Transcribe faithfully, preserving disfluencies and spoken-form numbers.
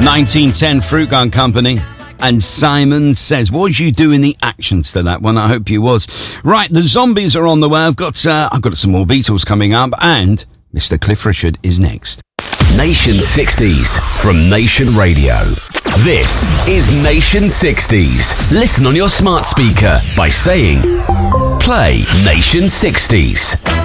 nineteen ten Fruit Gun Company. And Simon Says. What was you doing the actions to that one? I hope you was. Right, the Zombies are on the way. I've got uh, I've got some more Beatles coming up, and Mister Cliff Richard is next. Nation sixties from Nation Radio. This is Nation sixties. Listen on your smart speaker by saying, play Nation sixties.